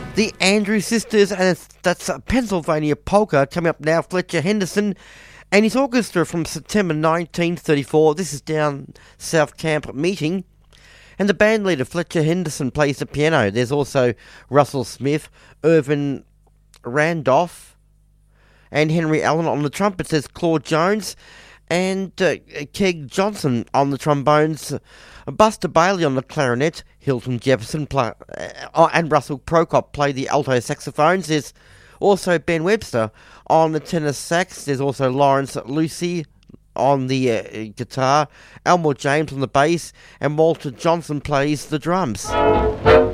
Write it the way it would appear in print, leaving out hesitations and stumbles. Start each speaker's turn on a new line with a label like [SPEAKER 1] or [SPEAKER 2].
[SPEAKER 1] The Andrews Sisters, and that's Pennsylvania Polka. Coming up now, Fletcher Henderson and his orchestra from September 1934. This is down South Camp Meeting. And the band leader, Fletcher Henderson, plays the piano. There's also Russell Smith, Irvin Randolph, and Henry Allen on the trumpets. There's Claude Jones and Keg Johnson on the trombones. Buster Bailey on the clarinet. Hilton Jefferson and Russell Prokop play the alto saxophones. There's also Ben Webster on the tenor sax. There's also Lawrence Lucy on the guitar, Elmore James on the bass, and Walter Johnson plays the drums.